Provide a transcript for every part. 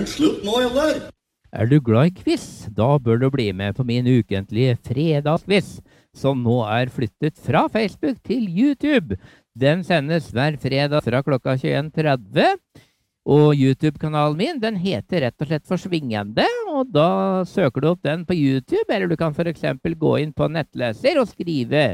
den slutt nå, eller? Er du glad i quiz? Da bør du bli med på min ukentlige fredagsquiz, som nå er flyttet fra Facebook til YouTube. Den sendes hver fredag fra klokka 21:30. Og YouTube-kanalen min, den heter rett og slett Forsvingende, og da søker du opp den på YouTube, eller du kan for eksempel gå inn på nettleser og skrive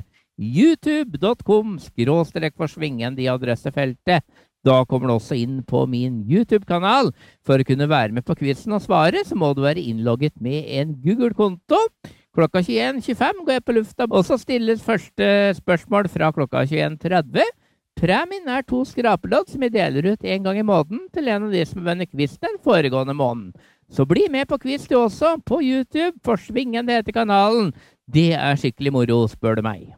youtube.com/forsvingende i adressefeltet. Da kommer du også inn på min YouTube-kanal. For å kunne være med på quizen og svare, så må du være innlogget med en Google-konto. Klokka 21:25 går jeg på lufta, og så stilles første spørsmål fra klokka 21:30. Premien er 2 skrapelodd som jeg deler ut en gang i måneden til en av de som vunnet quiz den foregående måneden. Så bli med på quiz du også, på YouTube. Forsvingende heter kanalen. Det er skikkelig moro, spør du meg.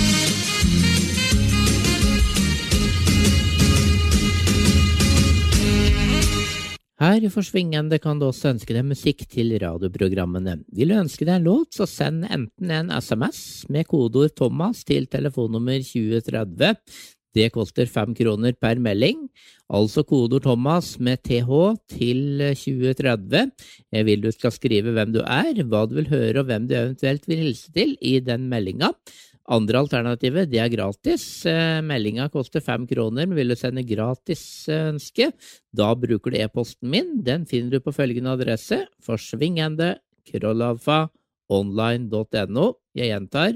Her i Forsvingende kan du også ønske deg musikk til radioprogrammene. Vil du ønske deg en låt, så send enten en SMS med kodeord Thomas til telefonnummer 2030. Det koster 5 kroner per melding, altså kodeord Thomas med TH til 2030. Jeg vil du skal skrive hvem du er, hva du vil høre og hvem du eventuelt vil hilse til i den meldinga. Andre alternativet, det er gratis. Meldinga koster 5 kroner, men vil du sende gratis ønske, da bruker du e-posten min. Den finner du på følgende adresse, forsvingende@online.no. Jeg gjentar,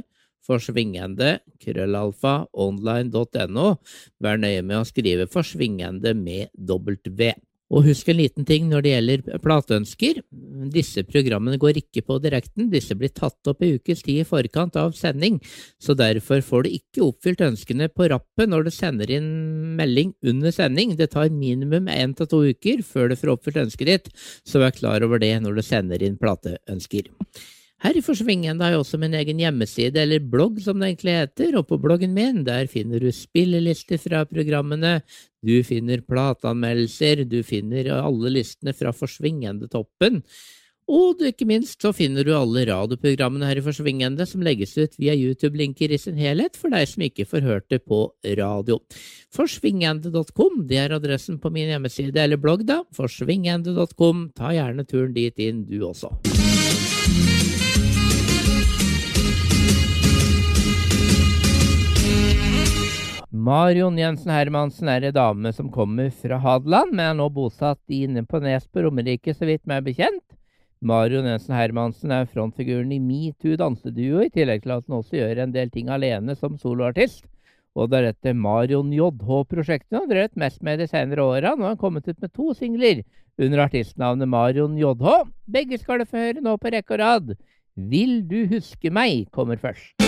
forsvingende@online.no. Vær nøye med å skrive forsvingende med W. Og husk en liten ting når det gjelder plateønsker. Disse programmene går ikke på direkten, disse blir tatt opp i ukes tid i forkant av sending, så derfor får du ikke oppfylt ønskene på rappen når du sender inn melding under sending. Det tar minimum 1 til 2 uker før du får oppfylt ønsket ditt, så vær klar over det når du sender inn plateønsker. Her i Forsvingende har jeg også min egen hjemmeside, eller blogg som det egentlig heter, og på bloggen min der finner du spillelister fra programmene, du finner plateanmeldelser, du finner alle listene fra Forsvingende-toppen, og ikke minst så finner du alle radioprogrammene her i Forsvingende som legges ut via YouTube-linker i sin helhet for deg som ikke får hørt det på radio. Forsvingende.com, det er adressen på min hjemmeside, eller blogg da, forsvingende.com, ta gjerne turen dit inn du også. Marion Jensen Hermansen er en dame som kommer fra Hadeland, men er nå bosatt inne på Nes på Romerike, så vidt meg bekjent. Marion Jensen Hermansen er frontfiguren i MeToo danseduo, i tillegg til at hun også gjør en del ting alene som soloartist. Og det er dette Marion JH-prosjektet hun har drevet mest med de senere årene. Nå har hun kommet ut med 2 singler under artistnavnet Marion JH. Begge skal du få høre nå på rekke og rad. Vil du huske meg kommer først.